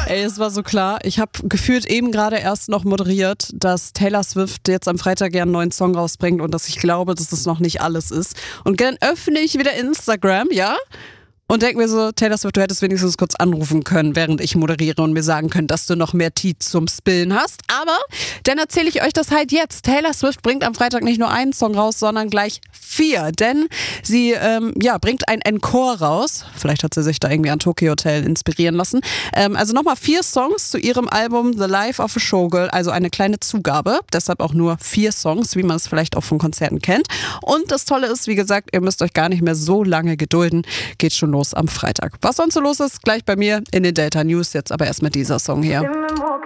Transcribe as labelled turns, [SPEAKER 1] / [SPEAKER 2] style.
[SPEAKER 1] Ey, es war so klar. Ich habe gefühlt eben gerade erst noch moderiert, dass Taylor Swift jetzt am Freitag ja einen neuen Song rausbringt und dass ich glaube, dass das noch nicht alles ist. Und dann öffne ich wieder Instagram, ja? Und denke mir so, Taylor Swift, du hättest wenigstens kurz anrufen können, während ich moderiere und mir sagen können, dass du noch mehr Tee zum Spillen hast. Aber dann erzähle ich euch das halt jetzt. Taylor Swift bringt am Freitag nicht nur einen Song raus, sondern gleich 4. Denn sie bringt ein Encore raus. Vielleicht hat sie sich da irgendwie an Tokyo Hotel inspirieren lassen. Also nochmal 4 Songs zu ihrem Album The Life of a Showgirl. Also eine kleine Zugabe. Deshalb auch nur 4 Songs, wie man es vielleicht auch von Konzerten kennt. Und das Tolle ist, wie gesagt, ihr müsst euch gar nicht mehr so lange gedulden. Geht schon los am Freitag. Was sonst so los ist, gleich bei mir in den Delta News. Jetzt aber erstmal dieser Song hier.